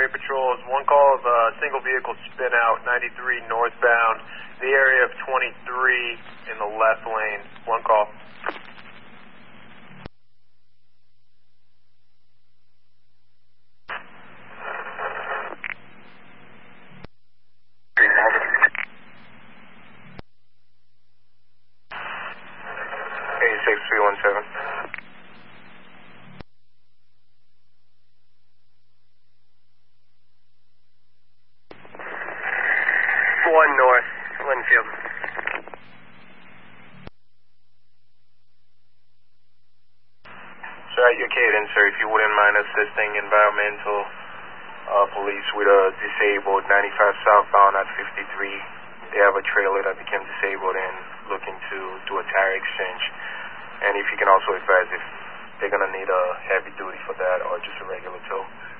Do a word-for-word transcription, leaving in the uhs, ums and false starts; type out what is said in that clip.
primary patrols. One call of a single vehicle spin out, ninety-three northbound, the area of twenty-three in the left lane. One call. eighty-six three one seven. One north, Linfield. Sir, at your cadence, sir, if you wouldn't mind assisting environmental uh, police with a disabled ninety-five southbound at fifty-three. They have a trailer that became disabled and looking to do a tire exchange. And if you can also advise if they're going to need a heavy duty for that or just a regular tow.